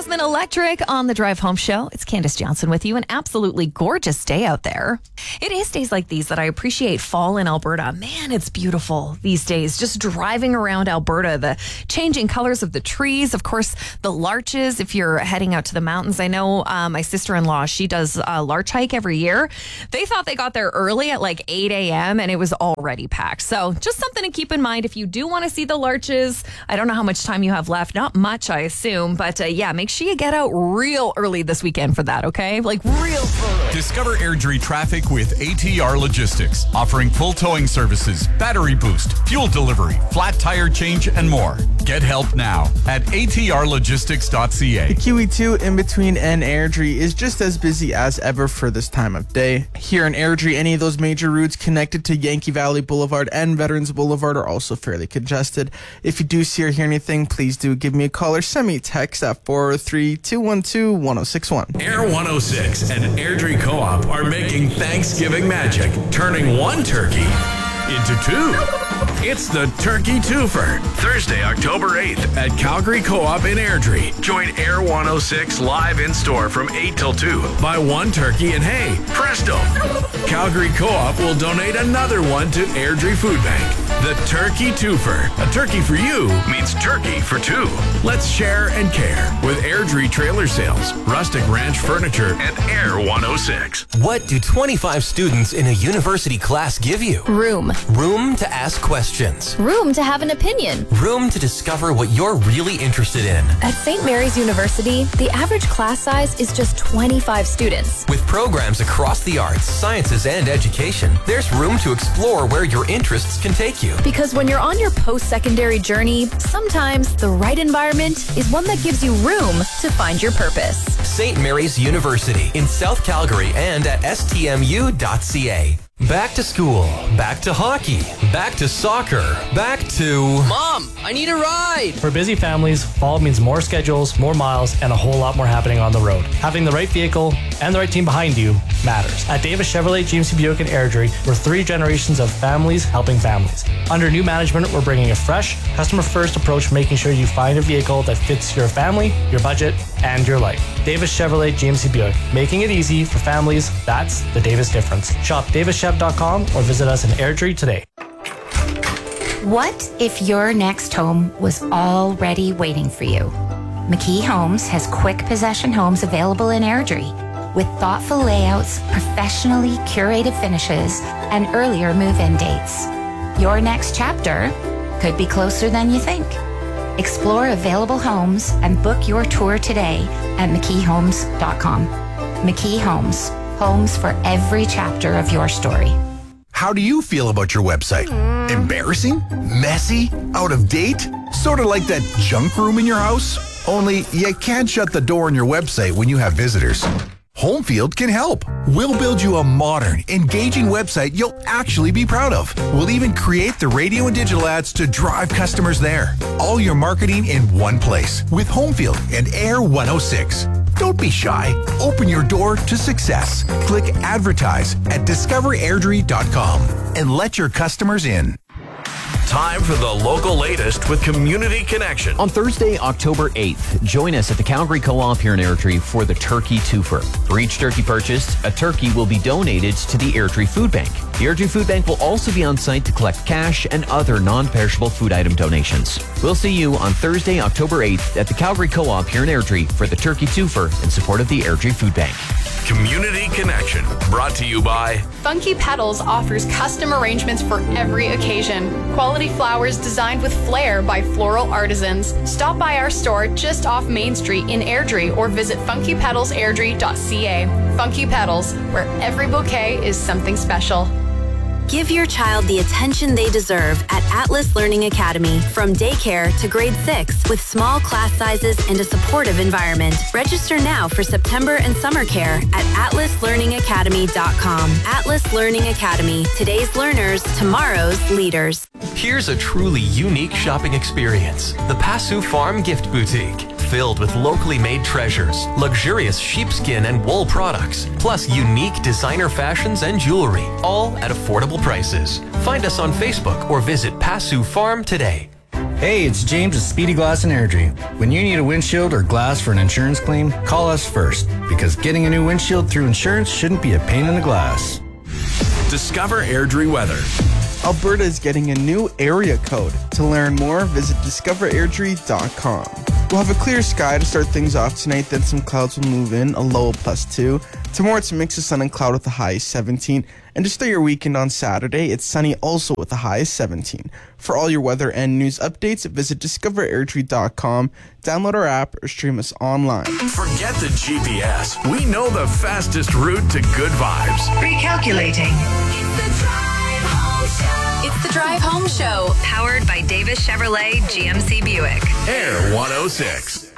Aspen Electric on the Drive Home Show. It's Candace Johnson with you. An absolutely gorgeous day out there. It is days like these that I appreciate fall in Alberta. Man, it's beautiful these days. Just driving around Alberta, the changing colors of the trees, of course, the larches. If you're heading out to the mountains, I know my sister-in-law, she does a larch hike every year. They thought they got there early at like 8 a.m. and it was already packed. So just something to keep in mind if you do want to see the larches. I don't know how much time you have left. Not much, I assume. But yeah, make sure you get out real early this weekend for that, okay? Like real early. Discover Airdrie traffic with ATR Logistics, offering full towing services, battery boost, fuel delivery, flat tire change, and more. Get help now at atrlogistics.ca. The QE2 in between and Airdrie is just as busy as ever for this time of day. Here in Airdrie, any of those major routes connected to Yankee Valley Boulevard and Veterans Boulevard are also fairly congested. If you do see or hear anything, please do give me a call or send me a text at 403-212-1061. Air 106 and Airdrie Co-op are making Thanksgiving magic, turning one turkey into two. It's the Turkey Twofer, Thursday, October 8th at Calgary Co-op in Airdrie. Join Air 106 live in store from 8 till 2. Buy one turkey and hey, presto! Calgary Co-op will donate another one to Airdrie Food Bank. The Turkey Twofer. A turkey for you means turkey for two. Let's share and care with Airdrie Trailer Sales, Rustic Ranch Furniture, and Air 106. What do 25 students in a university class give you? Room. Room to ask questions. Room to have an opinion. Room to discover what you're really interested in. At St. Mary's University, the average class size is just 25 students. With programs across the arts, sciences, and education, there's room to explore where your interests can take you. Because when you're on your post-secondary journey, sometimes the right environment is one that gives you room to find your purpose. St. Mary's University in South Calgary and at stmu.ca. Back to school, back to hockey, back to soccer, back to... Mom, I need a ride! For busy families, fall means more schedules, more miles, and a whole lot more happening on the road. Having the right vehicle and the right team behind you matters. At Davis Chevrolet, GMC Buick, and Airdrie, we're 3 generations of families helping families. Under new management, we're bringing a fresh, customer-first approach, making sure you find a vehicle that fits your family, your budget, and your life. Davis Chevrolet, GMC Buick, making it easy for families. That's the Davis difference. Shop davischev.com or visit us in Airdrie today. What if your next home was already waiting for you? McKee Homes has quick possession homes available in Airdrie with thoughtful layouts, professionally curated finishes, and earlier move-in dates. Your next chapter could be closer than you think. Explore available homes and book your tour today at McKeeHomes.com. McKee Homes, homes for every chapter of your story. How do you feel about your website? Embarrassing? Messy? Out of date? Sort of like that junk room in your house? Only you can't shut the door on your website when you have visitors. Homefield can help. We'll build you a modern, engaging website you'll actually be proud of. We'll even create the radio and digital ads to drive customers there. All your marketing in one place with Homefield and Air 106. Don't be shy. Open your door to success. Click advertise at discoverairdrie.com and let your customers in. Time for the local latest with Community Connection. On Thursday, October 8th, join us at the Calgary Co-op here in Airdrie for the Turkey Twofer. For each turkey purchased, a turkey will be donated to the Airdrie Food Bank. The Airdrie Food Bank will also be on site to collect cash and other non-perishable food item donations. We'll see you on Thursday, October 8th at the Calgary Co-op here in Airdrie for the Turkey Twofer in support of the Airdrie Food Bank. Community Connection, brought to you by Funky Petals offers custom arrangements for every occasion. Quality flowers designed with flair by floral artisans. Stop by our store just off Main Street in Airdrie or visit funkypetalsairdrie.ca. Funky Petals, where every bouquet is something special. Give your child the attention they deserve at Atlas Learning Academy. From daycare to grade 6 with small class sizes and a supportive environment. Register now for September and summer care at atlaslearningacademy.com. Atlas Learning Academy. Today's learners, tomorrow's leaders. Here's a truly unique shopping experience. The Passu Farm Gift Boutique. Filled with locally made treasures, luxurious sheepskin and wool products, plus unique designer fashions and jewelry, all at affordable prices. Find us on Facebook or visit Passu Farm today. Hey, it's James with Speedy Glass and Airdrie. When you need a windshield or glass for an insurance claim, call us first, because getting a new windshield through insurance shouldn't be a pain in the glass. Discover Airdrie weather. Alberta is getting a new area code. To learn more, visit discoverairdrie.com. We'll have a clear sky to start things off tonight, then some clouds will move in, a low of +2. Tomorrow it's a mix of sun and cloud with a high of 17. And to start your weekend on Saturday, it's sunny also with a high of 17. For all your weather and news updates, visit discoverairdrie.com, download our app, or stream us online. Forget the GPS. We know the fastest route to good vibes. Recalculating. It's the Drive Home Show, powered by Davis Chevrolet GMC Buick. Air 106.